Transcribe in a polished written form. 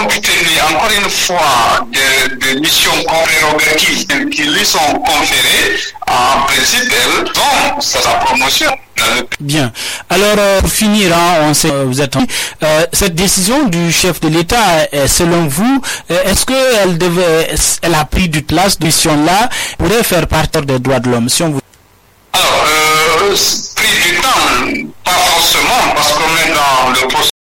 compte tenu, encore une fois, des missions prérogatives qui lui sont conférées, en principe, elles vont sa promotion. Bien. Alors, pour finir, vous êtes cette décision du chef de l'État, selon vous, est-ce qu'elle a pris du place de mission-là, pourrait faire partie des droits de l'homme, si on vous... Alors, pris du temps, pas forcément, parce qu'on est dans le processus